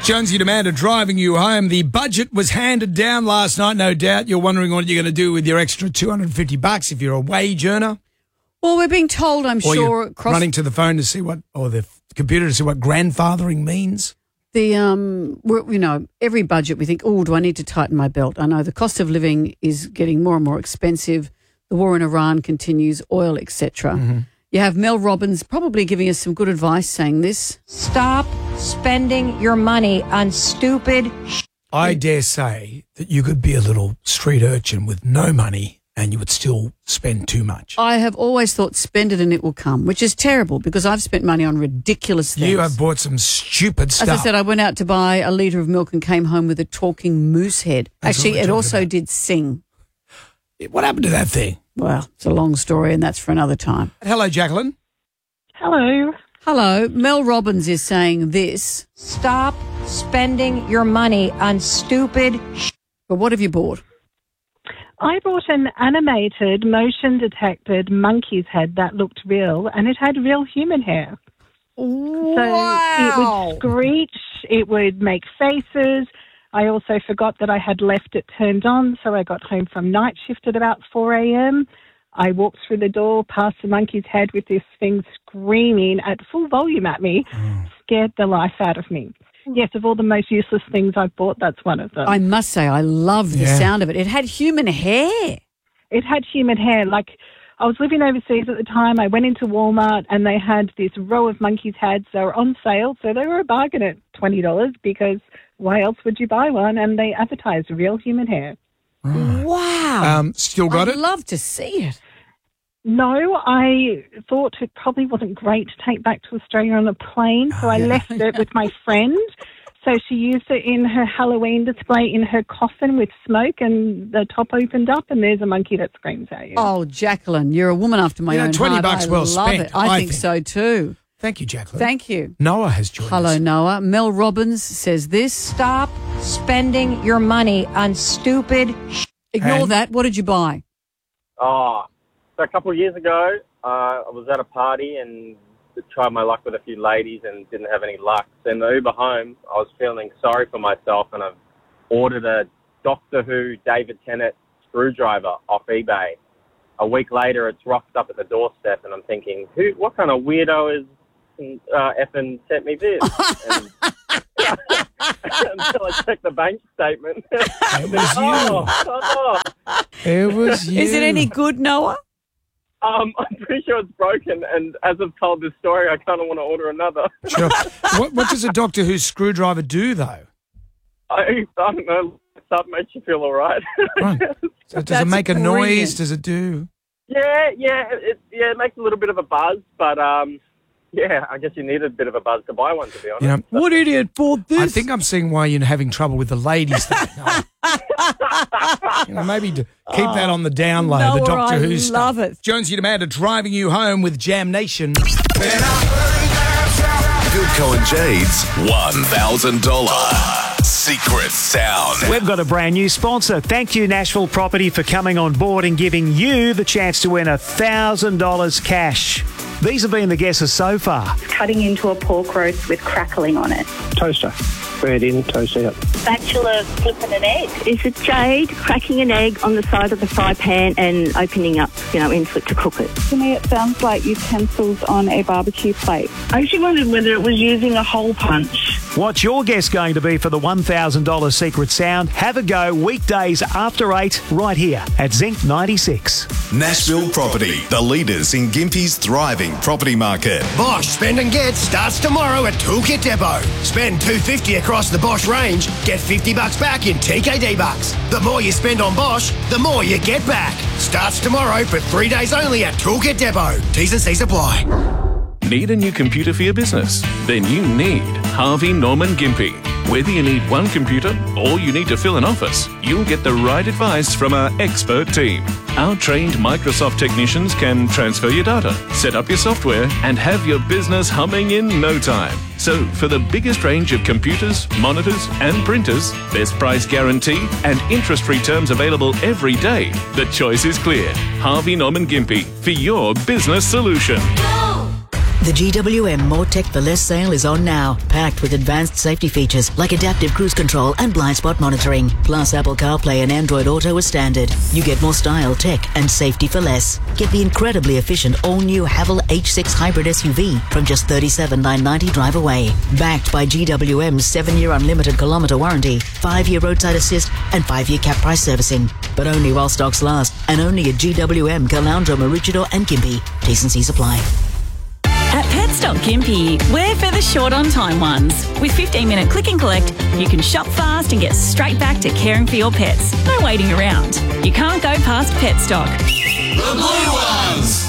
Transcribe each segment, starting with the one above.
Jonesy and Amanda driving you home. The budget was handed down last night, no doubt. You're wondering what you're going to do with your extra $250 if you're a wage earner. Well, we're being told, I'm or sure... You're running to the phone to see what, or the computer to see what grandfathering means. Every budget we think, oh, do I need to tighten my belt? I know the cost of living is getting more and more expensive. The war in Iran continues, oil, etc. Mm-hmm. You have Mel Robbins probably giving us some good advice saying this. Stop spending your money on stupid I dare say that you could be a little street urchin with no money and you would still spend too much. I have always thought spend it and it will come, which is terrible because I've spent money on ridiculous things. You have bought some stupid stuff. As I said, I went out to buy a litre of milk and came home with a talking moose head. Actually, it also did sing. What happened to that thing? Well, it's a long story and that's for another time. Hello, Jacqueline. Hello. Hello. Mel Robbins is saying this. Stop spending your money on stupid But what have you bought? I bought an animated, motion-detected monkey's head that looked real, and it had real human hair. Wow. So it would screech, it would make faces. I also forgot that I had left it turned on, so I got home from night shift at about 4 a.m. I walked through the door, past the monkey's head with this thing screaming at full volume at me, scared the life out of me. Yes, of all the most useless things I've bought, that's one of them. I must say, I love the sound of it. It had human hair. It had human hair. Like, I was living overseas at the time. I went into Walmart and they had this row of monkeys' heads. They were on sale, so they were a bargain at $20 because why else would you buy one? And they advertised real human hair. Wow. Still got I'd it? love to see it. No, I thought it probably wasn't great to take back to Australia on a plane, so I left it with my friend. So she used it in her Halloween display in her coffin with smoke, and the top opened up and there's a monkey that screams at you. Oh, Jacqueline, you're a woman after my own $20 heart. well I love spent, it. I think so too. Thank you, Jacqueline. Thank you. Noah has joined us. Hello, Noah. Mel Robbins says this. Stop spending your money on stupid Ignore that. What did you buy? So a couple of years ago, I was at a party and tried my luck with a few ladies and didn't have any luck. So in the Uber home, I was feeling sorry for myself and I've ordered a Doctor Who David Tennant screwdriver off eBay. A week later, it's rocked up at the doorstep and I'm thinking, what kind of weirdo is effing sent me this? Until I checked the bank statement. It was you. It was you. Is it any good, Noah? I'm pretty sure it's broken, and as I've told this story, I kind of want to order another. Sure. What does a Doctor Who screwdriver do, though? I don't know. Stuff makes you feel all right. Right. So does it make a noise? Does it do? Yeah. It makes a little bit of a buzz, but I guess you need a bit of a buzz to buy one, to be honest. What idiot bought this? I think I'm seeing why you're having trouble with the ladies. Maybe to keep that on the down low, Noah, the Doctor Who stuff. I love it. Jonesy and Amanda driving you home with Jam Nation. Philco and Jade's $1,000 secret sound. We've got a brand new sponsor. Thank you, Nashville Property, for coming on board and giving you the chance to win $1,000 cash. These have been the guesses so far. Cutting into a pork roast with crackling on it. Toaster. Bread in, toast out. Spatula flipping an egg. Is it Jade cracking an egg on the side of the fry pan and opening up, into it to cook it? To me, it sounds like utensils on a barbecue plate. I actually wondered whether it was using a hole punch. What's your guess going to be for the $1,000 secret sound? Have a go weekdays after 8 right here at Zinc 96. Nashville Property, the leaders in Gympie's thriving property market. Bosch Spend and Get starts tomorrow at Toolkit Depot. Spend $250 across the Bosch range, get $50 back in TKD bucks. The more you spend on Bosch, the more you get back. Starts tomorrow for 3 days only at Toolkit Depot. T's and C's apply. Need a new computer for your business? Then you need Harvey Norman Gympie. Whether you need one computer or you need to fill an office, you'll get the right advice from our expert team. Our trained Microsoft technicians can transfer your data, set up your software, and have your business humming in no time. So for the biggest range of computers, monitors, and printers, best price guarantee, and interest-free terms available every day, the choice is clear. Harvey Norman Gympie for your business solution. The GWM More Tech for Less sale is on now, packed with advanced safety features like adaptive cruise control and blind spot monitoring, plus Apple CarPlay and Android Auto as standard. You get more style, tech and safety for less. Get the incredibly efficient all-new Haval H6 hybrid SUV from just $37,990 drive away. Backed by GWM's 7-year unlimited kilometre warranty, 5-year roadside assist and 5-year cap price servicing. But only while stocks last, and only at GWM, Caloundra, Maroochydore and Gympie. T&Cs apply. At Petstock Gympie, we're for the short on time ones. With 15-minute click and collect, you can shop fast and get straight back to caring for your pets. No waiting around. You can't go past Petstock. The blue ones!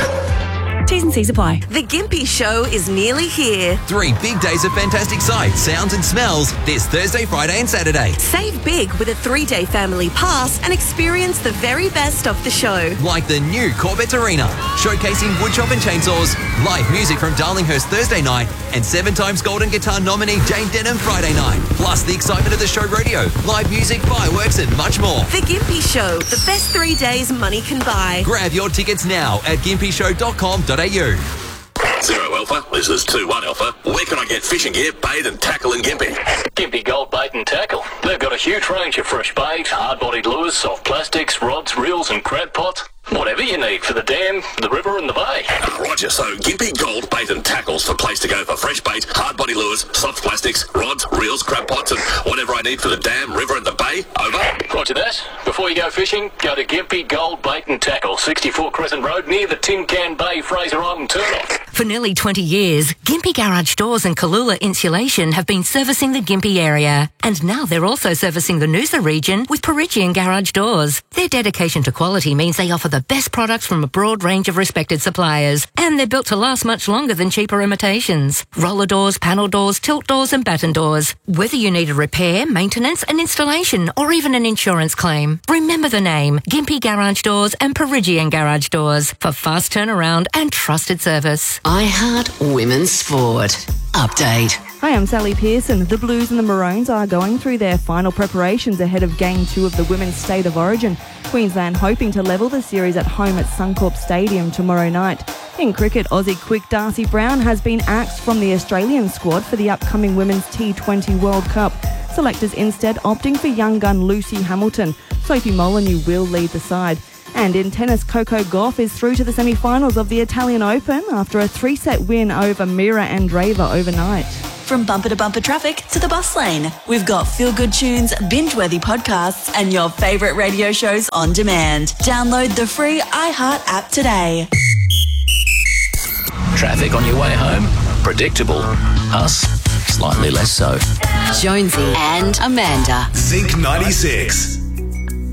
T&Cs apply. The Gympie Show is nearly here. 3 big days of fantastic sights, sounds and smells this Thursday, Friday and Saturday. Save big with a 3-day family pass and experience the very best of the show. Like the new Corvette Arena, showcasing woodshop and chainsaws, live music from Darlinghurst Thursday night, and 7-times Golden Guitar nominee Jane Denham Friday night. Plus the excitement of the show radio, live music, fireworks and much more. The Gympie Show, the best 3 days money can buy. Grab your tickets now at gympyshow.com.au. 0 Alpha, this is 21 Alpha. Where can I get fishing gear, bait and tackle in Gympie? Gympie Gold Bait and Tackle. They've got a huge range of fresh bait, hard-bodied lures, soft plastics, rods, reels and crab pots. Whatever you need for the dam, the river and the bay. Roger, so Gympie Gold Bait and Tackle's the place to go for fresh bait, hard-body lures, soft plastics, rods, reels, crab pots and whatever I need for the dam, river and the bay. Over. Roger that. Before you go fishing, go to Gympie Gold Bait and Tackle, 64 Crescent Road near the Tin Can Bay Fraser Island turnoff. For nearly 20 years, Gympie Garage Doors and Kalula Insulation have been servicing the Gympie area. And now they're also servicing the Noosa region with Perigian Garage Doors. Their dedication to quality means they offer the best products from a broad range of respected suppliers. And they're built to last much longer than cheaper imitations. Roller doors, panel doors, tilt doors and batten doors. Whether you need a repair, maintenance, an installation or even an insurance claim, remember the name Gympie Garage Doors and Perigian Garage Doors for fast turnaround and trusted service. iHeart Women's Sport. Update. Hi, I'm Sally Pearson. The Blues and the Maroons are going through their final preparations ahead of Game 2 of the Women's State of Origin. Queensland hoping to level the series at home at Suncorp Stadium tomorrow night. In cricket, Aussie quick Darcy Brown has been axed from the Australian squad for the upcoming Women's T20 World Cup. Selectors instead opting for young gun Lucy Hamilton. Sophie Molyneux will lead the side. And in tennis, Coco Gauff is through to the semi-finals of the Italian Open after a 3-set win over Mira Andreeva overnight. From bumper to bumper traffic to the bus lane, we've got feel-good tunes, binge-worthy podcasts and your favourite radio shows on demand. Download the free iHeart app today. Traffic on your way home? Predictable. Us? Slightly less so. Jonesy and Amanda. Zinc 96.